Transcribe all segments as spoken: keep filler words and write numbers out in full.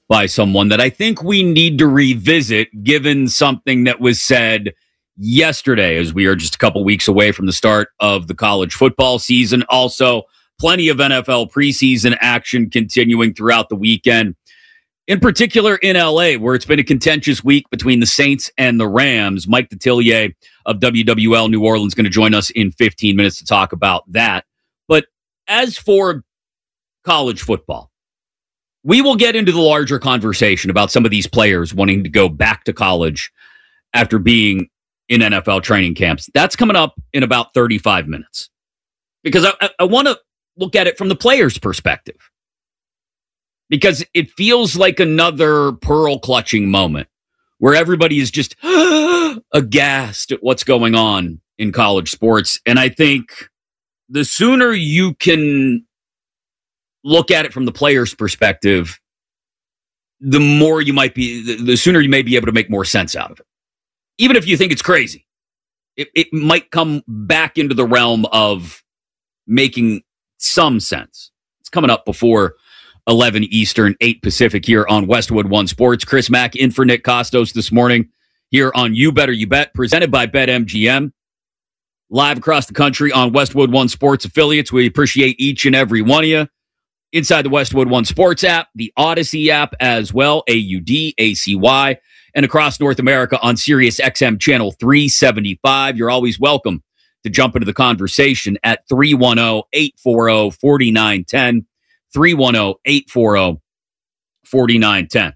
by someone that I think we need to revisit, given something that was said yesterday, as we are just a couple weeks away from the start of the college football season. Also, plenty of N F L preseason action continuing throughout the weekend, in particular in L A, where it's been a contentious week between the Saints and the Rams. Mike Detillier of W W L New Orleans going to join us in fifteen minutes to talk about that. But as for college football, we will get into the larger conversation about some of these players wanting to go back to college after being in N F L training camps. That's coming up in about thirty-five minutes. Because I, I, I want to look at it from the player's perspective. Because it feels like another pearl-clutching moment where everybody is just aghast at what's going on in college sports. And I think the sooner you can look at it from the player's perspective, the more you might be, the, the sooner you may be able to make more sense out of it. Even if you think it's crazy, it, it might come back into the realm of making some sense. It's coming up before eleven Eastern, eight Pacific here on Westwood One Sports. Chris Mack in for Nick Costos this morning here on You Better You Bet, presented by BetMGM. Live across the country on Westwood One Sports affiliates. We appreciate each and every one of you. Inside the Westwood One Sports app, the Odyssey app as well, A U D A C Y, and across North America on Sirius X M channel three seventy-five. You're always welcome to jump into the conversation at three one zero, eight four zero, four nine one zero, three one zero, eight four zero, four nine one zero.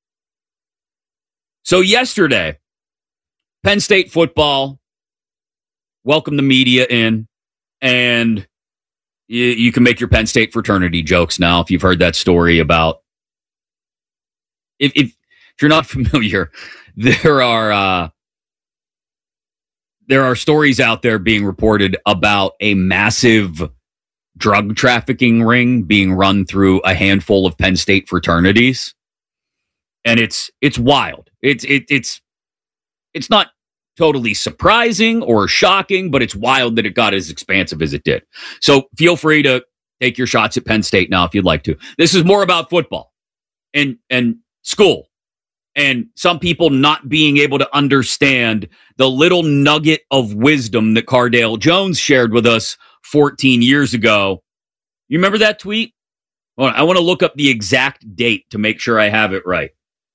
So yesterday, Penn State football welcomed the media in, and You, you can make your Penn State fraternity jokes now if you've heard that story about. If if, if you're not familiar, there are uh, there are stories out there being reported about a massive drug trafficking ring being run through a handful of Penn State fraternities, and it's it's wild. It's it, it's it's not totally surprising or shocking, but it's wild that it got as expansive as it did. So feel free to take your shots at Penn State now if you'd like to. This is more about football and, and school and some people not being able to understand the little nugget of wisdom that Cardale Jones shared with us fourteen years ago. You remember that tweet? Well, I want to look up the exact date to make sure I have it right.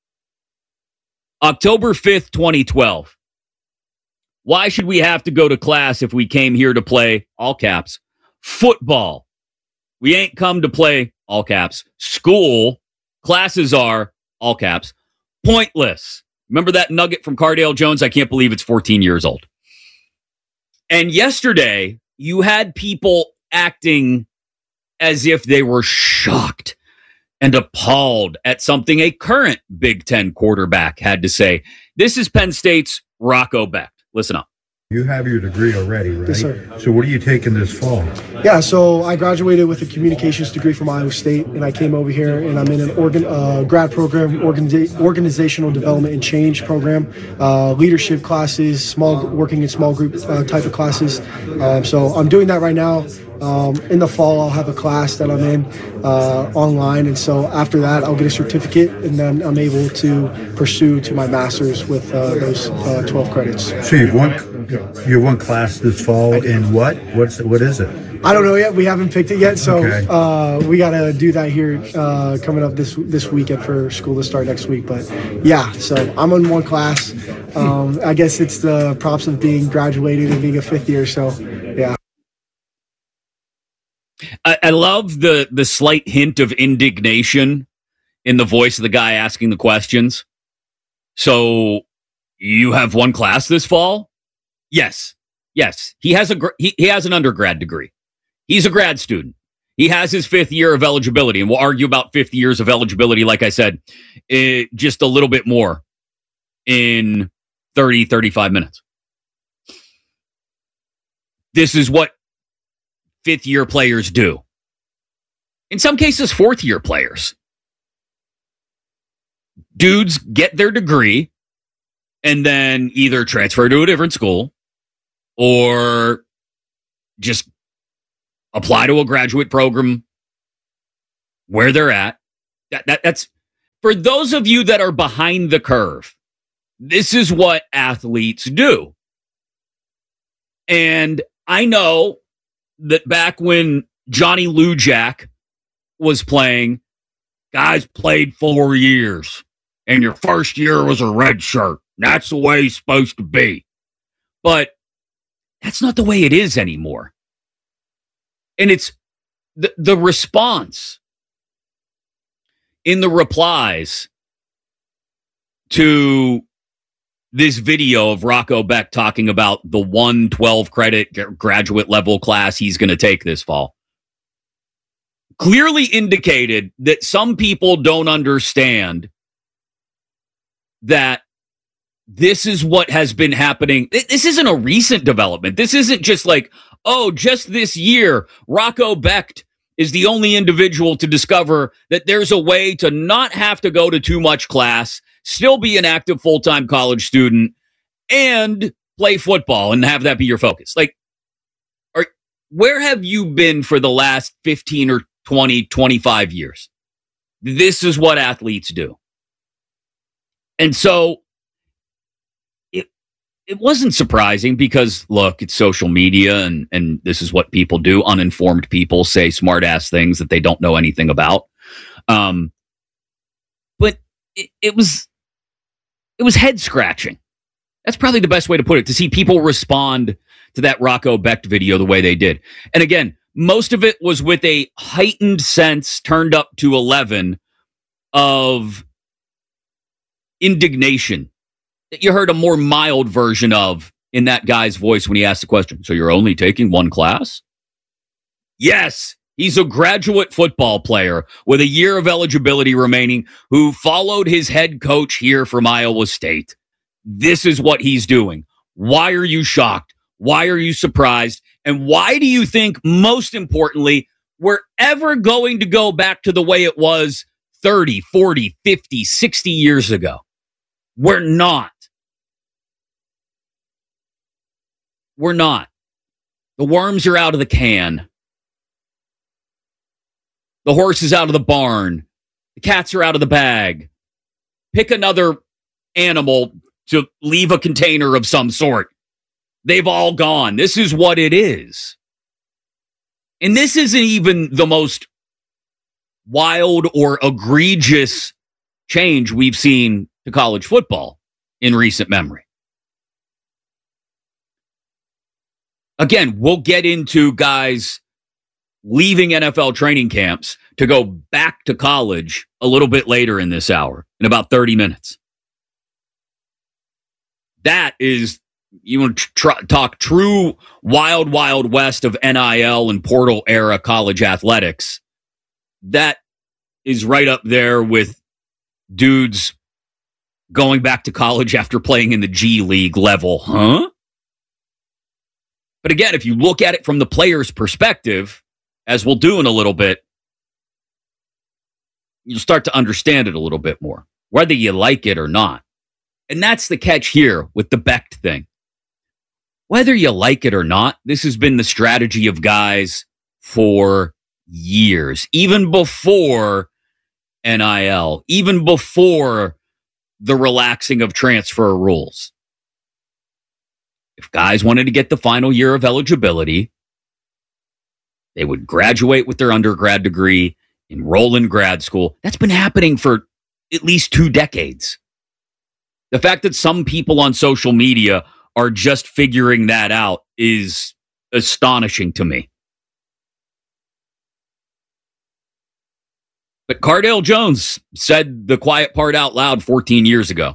October fifth, twenty twelve. Why should we have to go to class if we came here to play, all caps, football? We ain't come to play, all caps, school. Classes are, all caps, pointless. Remember that nugget from Cardale Jones? I can't believe it's fourteen years old. And yesterday, you had people acting as if they were shocked and appalled at something a current Big Ten quarterback had to say. This is Penn State's Rocco Becht. Listen up. You have your degree already, right? Yes, sir. So what are you taking this fall? Yeah, so I graduated with a communications degree from Iowa State, and I came over here, and I'm in an organ, uh, grad program, organiza- organizational development and change program, uh, leadership classes, small working in small group uh, type of classes. Um, so I'm doing that right now. Um, in the fall, I'll have a class that I'm in uh, online, and so after that, I'll get a certificate, and then I'm able to pursue to my master's with uh, those uh, twelve credits. So you've one, you have one class this fall in what? What's what is it? I don't know yet. We haven't picked it yet, so okay. uh, we got to do that here uh, coming up this this weekend for school to start next week. But yeah, so I'm in one class. Um, I guess it's the props of being graduated and being a fifth year. So yeah. I, I love the the slight hint of indignation in the voice of the guy asking the questions. So you have one class this fall? Yes. Yes. He has a gr- he, he has an undergrad degree. He's a grad student. He has his fifth year of eligibility, and we'll argue about fifty years of eligibility, like I said, it, just a little bit more in thirty, thirty-five minutes. This is what fifth-year players do. In some cases, fourth-year players. Dudes get their degree and then either transfer to a different school or just apply to a graduate program where they're at. That, that that's For those of you that are behind the curve, this is what athletes do. And I know that back when Johnny Lujack was playing, guys played four years, and your first year was a red shirt. That's the way it's supposed to be. But that's not the way it is anymore. And it's the, the response in the replies to this video of Rocco Becht talking about the one twelve credit graduate level class he's going to take this fall clearly indicated that some people don't understand that this is what has been happening. This isn't a recent development. This isn't just like, oh, just this year, Rocco Becht is the only individual to discover that there's a way to not have to go to too much class, still be an active full-time college student, and play football and have that be your focus. Like, are, where have you been for the last fifteen or twenty, twenty-five years? This is what athletes do. And so it it wasn't surprising because, look, it's social media and, and this is what people do. Uninformed people say smart-ass things that they don't know anything about. Um, but it, it was it was head-scratching. That's probably the best way to put it, to see people respond to that Rocco Becht video the way they did. And again, most of it was with a heightened sense turned up to eleven of indignation that you heard a more mild version of in that guy's voice when he asked the question. So you're only taking one class? Yes, he's a graduate football player with a year of eligibility remaining who followed his head coach here from Iowa State. This is what he's doing. Why are you shocked? Why are you surprised? And why do you think, most importantly, we're ever going to go back to the way it was thirty, forty, fifty, sixty years ago? We're not. We're not. The worms are out of the can. The horse is out of the barn. The cats are out of the bag. Pick another animal to leave a container of some sort. They've all gone. This is what it is. And this isn't even the most wild or egregious change we've seen to college football in recent memory. Again, we'll get into guys leaving N F L training camps to go back to college a little bit later in this hour, in about thirty minutes. That is, you want to tr- talk true wild, wild west of N I L and portal era college athletics. That is right up there with dudes going back to college after playing in the G League level, huh? But again, if you look at it from the player's perspective, as we'll do in a little bit, you'll start to understand it a little bit more, whether you like it or not. And that's the catch here with the Becht thing. Whether you like it or not, this has been the strategy of guys for years, even before N I L, even before the relaxing of transfer rules. If guys wanted to get the final year of eligibility, they would graduate with their undergrad degree, enroll in grad school. That's been happening for at least two decades. The fact that some people on social media are just figuring that out is astonishing to me. But Cardale Jones said the quiet part out loud fourteen years ago.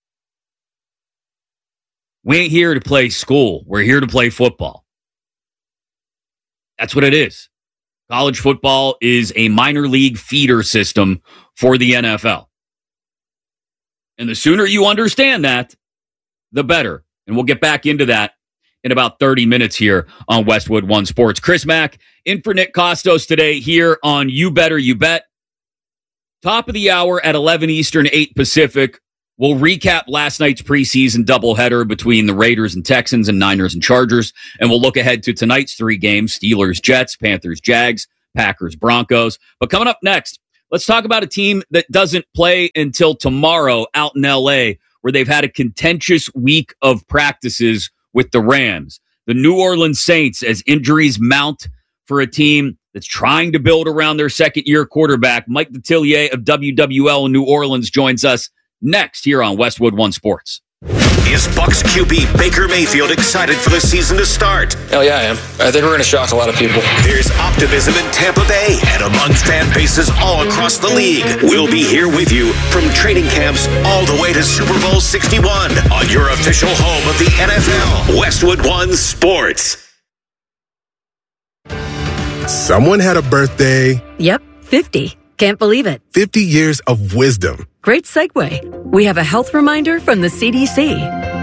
We ain't here to play school. We're here to play football. That's what it is. College football is a minor league feeder system for the N F L. And the sooner you understand that, the better. And we'll get back into that in about thirty minutes here on Westwood One Sports. Chris Mack in for Nick Kostos today here on You Better You Bet. Top of the hour at eleven Eastern, eight Pacific. We'll recap last night's preseason doubleheader between the Raiders and Texans and Niners and Chargers. And we'll look ahead to tonight's three games: Steelers, Jets, Panthers, Jags, Packers, Broncos. But coming up next, Let's talk about a team that doesn't play until tomorrow out in L A, where they've had a contentious week of practices with the Rams. The New Orleans Saints, as injuries mount for a team that's trying to build around their second-year quarterback. Mike Detillier of W W L in New Orleans joins us next here on Westwood One Sports. Is Bucs Q B Baker Mayfield excited for the season to start? Hell yeah, I am. I think we're going to shock a lot of people. There's optimism in Tampa Bay and among fan bases all across the league. We'll be here with you from training camps all the way to Super Bowl sixty-one on your official home of the N F L, Westwood One Sports. Someone had a birthday. Yep, fifty. Can't believe it. fifty years of wisdom. Great segue. We have a health reminder from the C D C.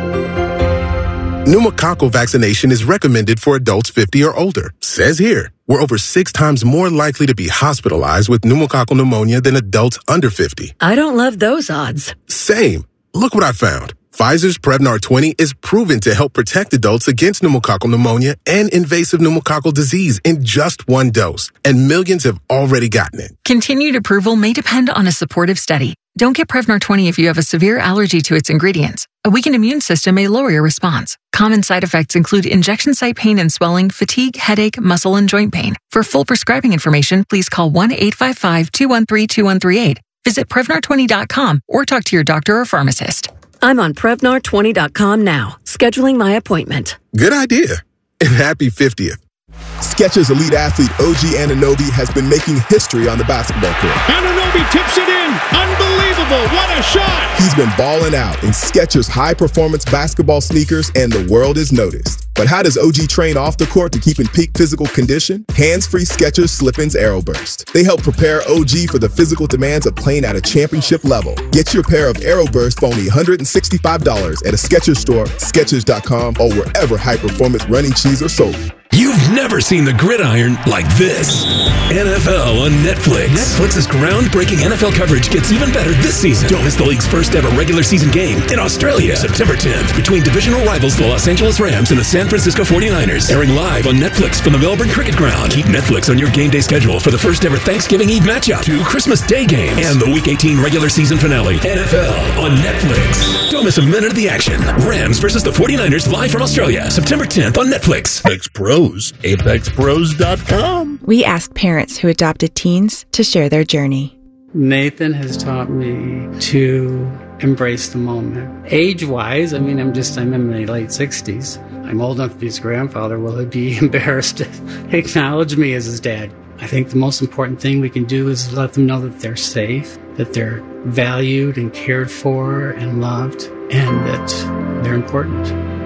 Pneumococcal vaccination is recommended for adults fifty or older. Says here, we're over six times more likely to be hospitalized with pneumococcal pneumonia than adults under fifty. I don't love those odds. Same. Look what I found. Pfizer's Prevnar twenty is proven to help protect adults against pneumococcal pneumonia and invasive pneumococcal disease in just one dose, and millions have already gotten it. Continued approval may depend on a supportive study. Don't get Prevnar twenty if you have a severe allergy to its ingredients. A weakened immune system may lower your response. Common side effects include injection site pain and swelling, fatigue, headache, muscle, and joint pain. For full prescribing information, please call one eight five five, two one three, two one three eight. Visit Prevnar twenty dot com or talk to your doctor or pharmacist. I'm on Prevnar twenty dot com now, scheduling my appointment. Good idea. And happy fiftieth. Skechers elite athlete O G Anunoby has been making history on the basketball court. Anunoby tips it in. Unbelievable. What a shot. He's been balling out in Skechers high-performance basketball sneakers, and the world is noticed. But how does O G train off the court to keep in peak physical condition? Hands-free Skechers Slip-ins Aeroburst. They help prepare O G for the physical demands of playing at a championship level. Get your pair of Aeroburst for only one hundred sixty-five dollars at a Skechers store, Skechers dot com, or wherever high-performance running shoes are sold. You've never seen the gridiron like this. N F L on Netflix. Netflix's groundbreaking N F L coverage gets even better this season. Don't miss the league's first ever regular season game in Australia, September tenth, between divisional rivals the Los Angeles Rams and the San Francisco forty-niners. Airing live on Netflix from the Melbourne Cricket Ground. Keep Netflix on your game day schedule for the first ever Thanksgiving Eve matchup, two Christmas Day games, and the Week eighteen regular season finale. N F L on Netflix. Don't miss a minute of the action. Rams versus the forty-niners live from Australia, September tenth on Netflix. Apex Pros, apex pros dot com. We ask parents who adopted teens to share their journey. Nathan has taught me to embrace the moment. Age-wise, I mean, I'm just, I'm in my late sixties. I'm old enough to be his grandfather. Will he be embarrassed to acknowledge me as his dad? I think the most important thing we can do is let them know that they're safe, that they're valued and cared for and loved, and that they're important.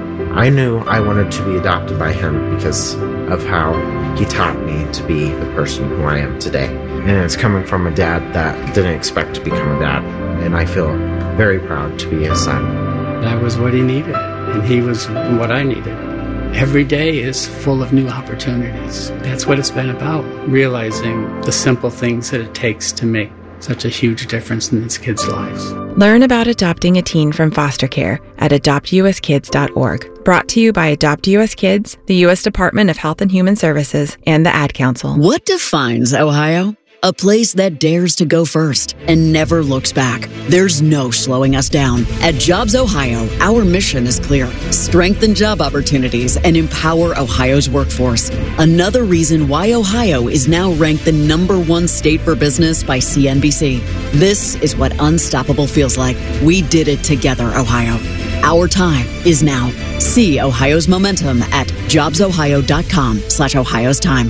I knew I wanted to be adopted by him because of how he taught me to be the person who I am today. And it's coming from a dad that didn't expect to become a dad. And I feel very proud to be his son. That was what he needed, and he was what I needed. Every day is full of new opportunities. That's what it's been about, realizing the simple things that it takes to make such a huge difference in these kids' lives. Learn about adopting a teen from foster care at adopt u s kids dot org. Brought to you by Adopt U S Kids, the U S Department of Health and Human Services, and the Ad Council. What defines Ohio? A place that dares to go first and never looks back. There's no slowing us down. At Jobs Ohio, our mission is clear. Strengthen job opportunities and empower Ohio's workforce. Another reason why Ohio is now ranked the number one state for business by C N B C. This is what unstoppable feels like. We did it together, Ohio. Our time is now. See Ohio's momentum at jobs ohio dot com slash Ohio's time.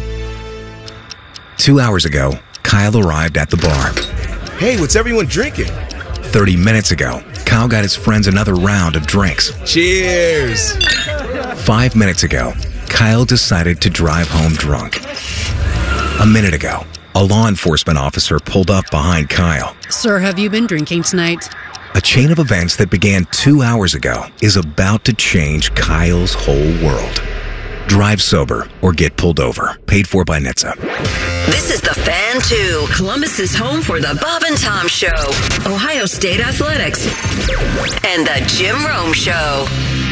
Two hours ago, Kyle arrived at the bar. Hey, what's everyone drinking? thirty minutes ago, Kyle got his friends another round of drinks. Cheers! Five minutes ago, Kyle decided to drive home drunk. A minute ago, a law enforcement officer pulled up behind Kyle. Sir, have you been drinking tonight? A chain of events that began two hours ago is about to change Kyle's whole world. Drive sober or get pulled over. Paid for by N H T S A. This is the Fan two, Columbus's home for the Bob and Tom Show, Ohio State Athletics, and the Jim Rome Show.